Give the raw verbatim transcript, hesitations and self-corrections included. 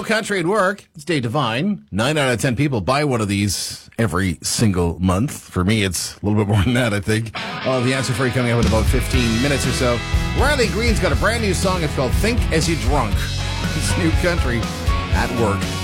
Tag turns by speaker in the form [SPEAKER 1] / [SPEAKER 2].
[SPEAKER 1] New Country at Work. It's Dave Devine. Nine out of ten people buy one of these every single month. For me, it's a little bit more than that, I think. Uh, the answer for you coming up in about fifteen minutes or so. Riley Green's got a brand new song. It's called Think As You Drunk. It's New Country at Work.